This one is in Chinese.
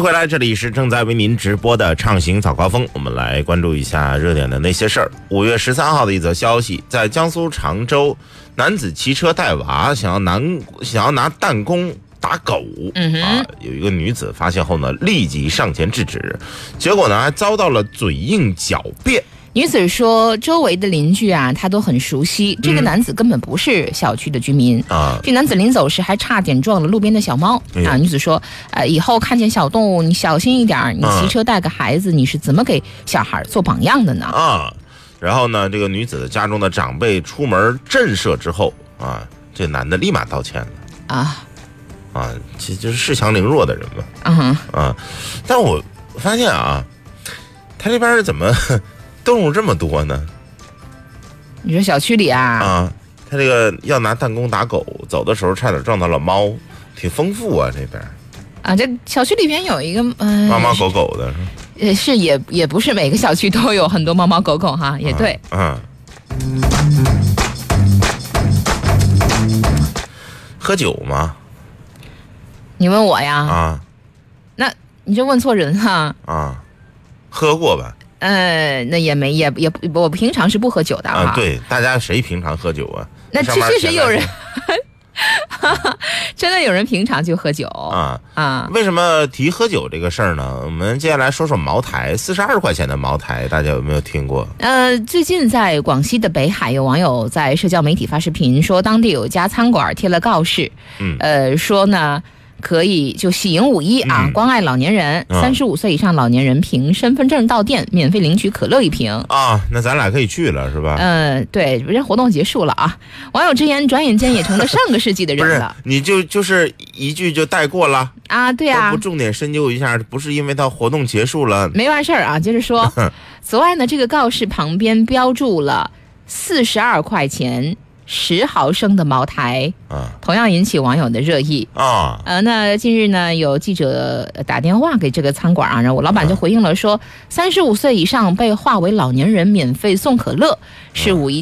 迎回来，这里是正在为您直播的畅行早高峰，我们来关注一下热点的那些事儿。5月13号的一则消息，在江苏常州，男子骑车带娃，想要拿弹弓打狗有一个女子发现后呢，立即上前制止，结果呢还遭到了嘴硬狡辩。 女子说，周围的邻居啊，她都很熟悉。这个男子根本不是小区的居民这男子临走时还差点撞了路边的小猫女子说，以后看见小动物你小心一点，你骑车带个孩子，你是怎么给小孩做榜样的呢？ 然后呢，这个女子的家中的长辈出门震慑之后这男的立马道歉了其实就是恃强凌弱的人嘛但我发现他这边怎么动物这么多呢？ 你说小区里他这个要拿弹弓打狗，走的时候差点撞到了猫，挺丰富这边这小区里边有一个猫猫狗狗的是也不是每个小区都有很多猫猫狗狗哈，也对喝酒吗？ 你问我呀那你就问错人哈喝过吧？ 那也我平常是不喝酒的对，大家谁平常喝酒啊？ 那确实有人真的有人平常就喝酒为什么提喝酒这个事儿呢？我们接下来说说茅台，42块钱的茅台，大家有没有听过？ 最近在广西的北海，有网友在社交媒体发视频，说当地有家餐馆贴了告示，说呢可以就喜迎5一关爱老年人，35岁以上老年人凭身份证到店免费领取可乐1瓶那咱俩可以去了是吧？ 对，人活动结束了网友直言，转眼间也成了上个世纪的人了。 不是，你就是一句就带过了对都不重点深究一下，不是因为他活动结束了没完事儿接着说。此外呢，这个告示旁边标注了42块钱10毫升的茅台同样引起网友的热议那近日呢，有记者打电话给这个餐馆然后我老板就回应了说，35岁以上被划为老年人免费送可乐是5一